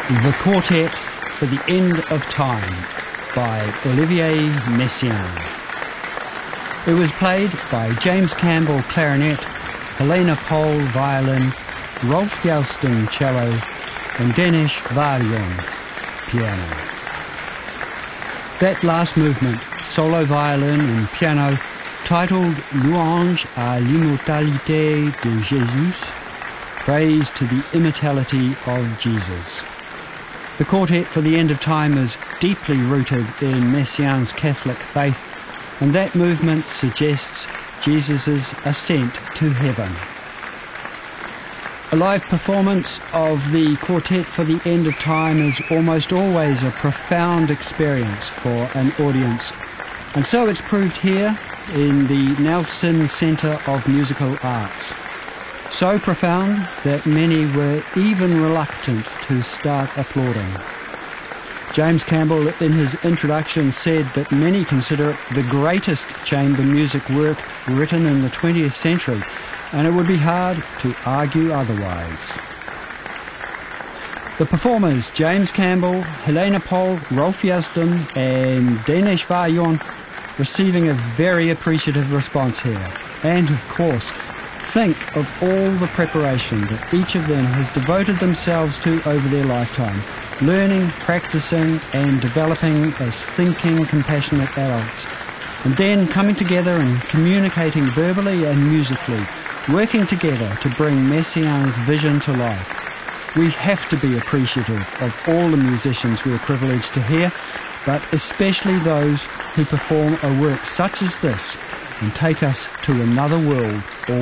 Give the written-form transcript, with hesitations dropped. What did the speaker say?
The Quartet for the End of Time by Olivier Messiaen. It was played by James Campbell clarinet, Helena Pohl violin, Rolf Gelston cello and Denis Varion piano. That last movement, solo violin and piano, titled Louange à l'immortalité de Jésus, praise to the immortality of Jesus. The Quartet for the End of Time is deeply rooted in Messiaen's Catholic faith, and that movement suggests Jesus' ascent to heaven. A live performance of the Quartet for the End of Time is almost always a profound experience for an audience, and so it's proved here in the Nelson Centre of Musical Arts. So profound that many were even reluctant to start applauding. James Campbell in his introduction said that many consider it the greatest chamber music work written in the 20th century, and it would be hard to argue otherwise. The performers, James Campbell, Helena Pohl, Rolf Gelston and Denis Varion, receiving a very appreciative response here. And of course, think of all the preparation that each of them has devoted themselves to over their lifetime, learning, practicing and developing as thinking, compassionate adults, and then coming together and communicating verbally and musically, working together to bring Messiaen's vision to life. We have to be appreciative of all the musicians we are privileged to hear, but especially those who perform a work such as this and take us to another world